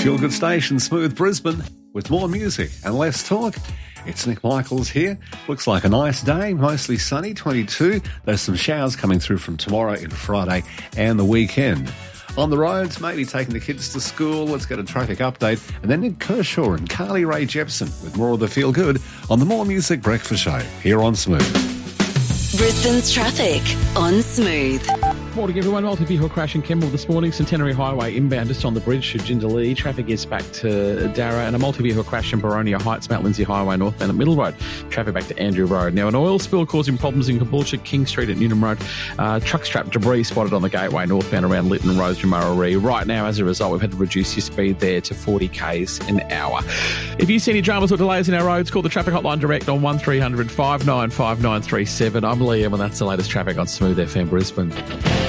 Feel Good Station, Smooth Brisbane, with more music and less talk. It's Nick Michaels here. Looks like a nice day, mostly sunny, 22. There's some showers coming through from tomorrow and Friday and the weekend. On the roads, maybe taking the kids to school. Let's get a traffic update. And then Nick Kershaw and Carly Rae Jepsen with more of the Feel Good on the More Music Breakfast Show here on Smooth. Brisbane's traffic on Smooth. Morning everyone, multi-vehicle crash in Kemble this morning, Centenary Highway inbound just on the bridge to Jindalee. Traffic is back to Darra, and a multi-vehicle crash in Boronia Heights, Mount Lindsay Highway northbound at Middle Road. Traffic back to Andrew Road. Now an oil spill causing problems in Caboolture, King Street at Newnham Road. Truck strap debris spotted on the gateway northbound around Lytton Road to Murray. Right now, as a result, we've had to reduce your speed there to 40 k's an hour. If you see any dramas or delays in our roads, call the traffic hotline direct on 1300 595 937. I'm Liam, and that's the latest traffic on Smooth FM Brisbane.